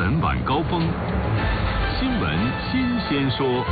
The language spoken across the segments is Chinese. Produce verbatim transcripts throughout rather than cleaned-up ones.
闻晚高峰，新闻新鲜说。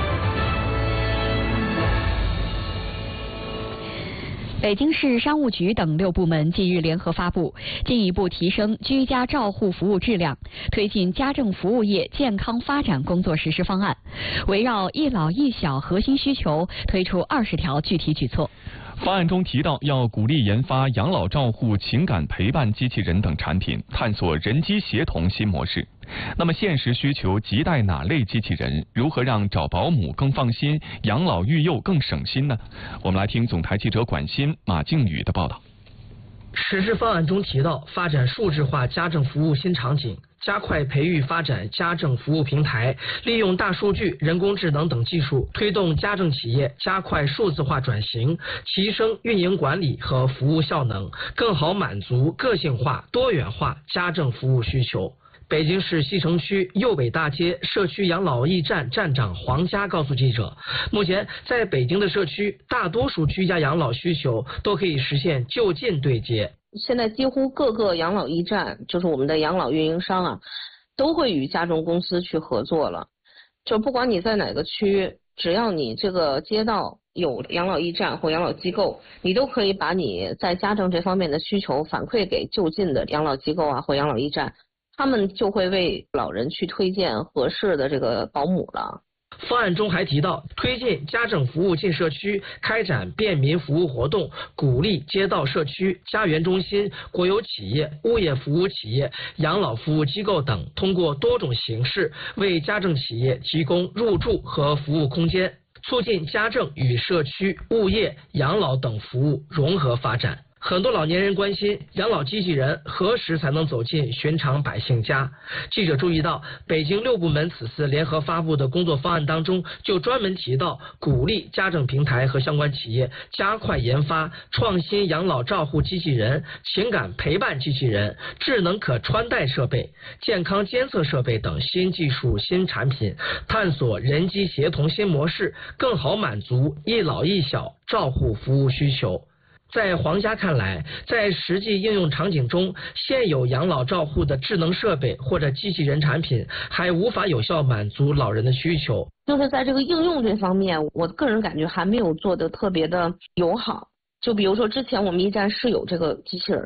北京市商务局等六部门近日联合发布进一步提升居家照护服务质量，推进家政服务业健康发展工作实施方案，围绕一老一小核心需求推出二十条具体举措。 方案中提到，要鼓励研发养老照护、情感陪伴机器人等产品，探索人机协同新模式。那么，现实需求亟待哪类机器人？如何让找保姆更放心，养老育幼更省心呢？我们来听总台记者管欣、马静宇的报道。 实施方案中提到，发展数字化家政服务新场景，加快培育发展家政服务平台，利用大数据、人工智能等技术，推动家政企业加快数字化转型，提升运营管理和服务效能，更好满足个性化、多元化家政服务需求。北京市西城区右北大街社区养老驿站站长黄佳告诉记者，目前在北京的社区，大多数居家养老需求都可以实现就近对接。 现在几乎各个养老驿站，就是我们的养老运营商啊，都会与家政公司去合作了。就不管你在哪个区，只要你这个街道有养老驿站或养老机构，你都可以把你在家政这方面的需求反馈给就近的养老机构啊或养老驿站。他们就会为老人去推荐合适的这个保姆了。 方案中还提到，推进家政服务进社区，开展便民服务活动，鼓励街道社区、家园中心、国有企业、物业服务企业、养老服务机构等，通过多种形式为家政企业提供入住和服务空间，促进家政与社区、物业、养老等服务融合发展。很多老年人关心养老机器人何时才能走进寻常百姓家。记者注意到，北京六部门此次联合发布的工作方案当中，就专门提到鼓励家政平台和相关企业加快研发创新养老照护机器人、情感陪伴机器人、智能可穿戴设备、健康监测设备等新技术新产品，探索人机协同新模式，更好满足一老一小照护服务需求。在黄家看来，在实际应用场景中，现有养老照护的智能设备或者机器人产品还无法有效满足老人的需求。 就是在这个应用这方面，我个人感觉还没有做得特别的友好。就比如说之前我们驿站是有这个机器人